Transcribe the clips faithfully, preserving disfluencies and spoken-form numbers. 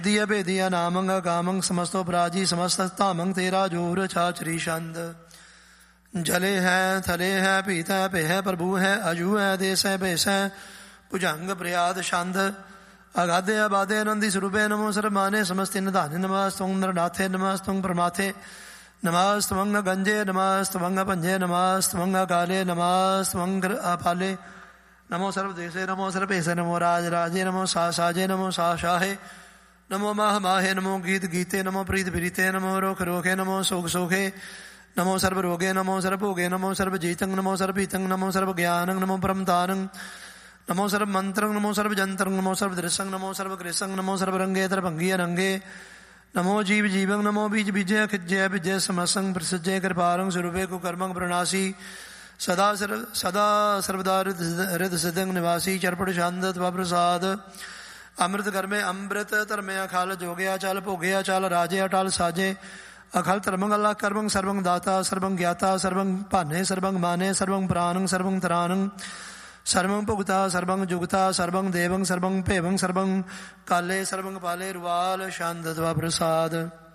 दिया भेदिया नामंग कामंग समस्तो पराजी समस्त तामंग तेरा जोर छाछरी छंद। जले है थले है पीत है पे है प्रभु है अजू है देश है भेष है भुजंग प्रयाद छंद। अगाधे अबाधे आनंदी स्वरूपे नमो सर्वमाने समस्ति निधाने नमस्तुंग नरनाथे नमस्तुंग प्रमाथे नमस्तुंग गंजे नमस्तुंग पंजे नमस्तुंग काले नमस्तुंग अपाले। नमो सर्वदेशे नमो सर्वेशे नमो राज राजे नमो सा साजे नमो सा शाहे नमो माह माहे नमो गीत गीते नमो प्रीत प्रीते नमो रोख रोखे नमो सोख सोखे नमो सर्व रोगे नमो सर्व भोगे नमो सर्व जीतंग नमो सर्व पीतंग नमो सर्व ज्ञानंग नमो परमतानंग नमो सर्व मंत्रंग नमो सर्व जंत्रंग नमो सर्व दृशंग नमो सर्व कृसंग नमो सर्व रंगे तरभंगी अनंगे नमो जीव जीवंग नमो बीज बीजय खिज्जय विजय समसंग प्रसजय कृपारंग स्वरूपे कुकर्मंग प्रणासी सदा सर्व सदा सर्वदा हृद सिद्धंग निवासी चरपट छंद त्वा प्रसाद। अमृत कर्मे अमृत धर्मे अखाल जोगया चाल भोगया चाल राजे अटाल साजे अखल धर्मंग अल्लाह कर्मंग सर्वंग दाता सर्वंग ज्ञाता सर्वंग भाने सर्वंग माने सर्वंग प्राणंग सर्वंग तरानंग सर्वंग भुगता सर्वंग जुगता सर्वंग देवंग सर्वंग पेवंग सर्वंग काले सर्वंग पाले रुवाल शांत त्वा प्रसाद।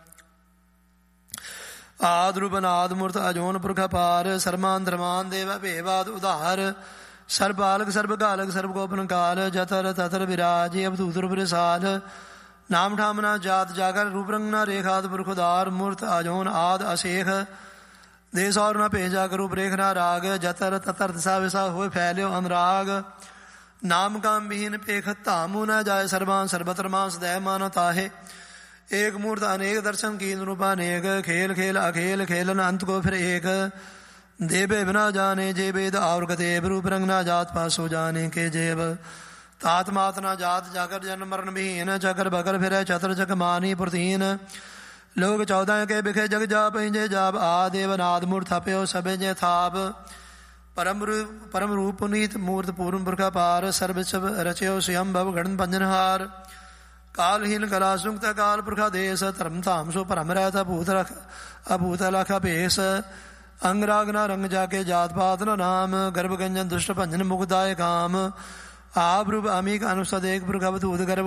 आद रूप नाद मूर्त अजोन पुरख पार सर्मान धर्मान देव भेवाद उदार सर्वबालक सर्वकालक सर्वगोपन काल जतर ततर विराजे अवधूतर प्रसाद। नाम ठामना जात जागर रूप रंगना रेखाद पुरखुदार मूर्त अजोन आद अशेख देश और न भेजा रूप रेखना राग जतर ततर दिशा विशा हो फैल्यो अनुराग। नाम काम विहीन पेख तामू न जाय सर्वान सर्वत्र मां सदैव मानो ताहे एक मूर्त अनेक दर्शन की रूपा अनेक खेल खेल अखेल खेलन अंत को फिर एक देवे बिना जाने जे वेद और गदेव रूप रंग ना जात पास हो जाने के जेब तात मात ना जात जाकर जन्म मरण विहीन चकर बकर फिर चतर चक मानी पुरतीन लोग चौदह के बिखे जग जा जे जाब आ देव नाद मूर्त थप्यो सबे जे थाप परम रूप परम रूप पुनीत मूर्त पूर्ण पुरखा पार सर्व सब रचयो स्वयं भव गण पंजनहार। कालहीन कला सुक्त काल पुरखा देश धर्म धाम सो परम रहता भूत रख अभूत लख भेष अंगराग न रंग जाके जात पात न नाम गर्भ गंजन दुष्ट भंजन मुगदाय काम आप रूप अमीक अनुसद एक पुरख अवधूत गर्भ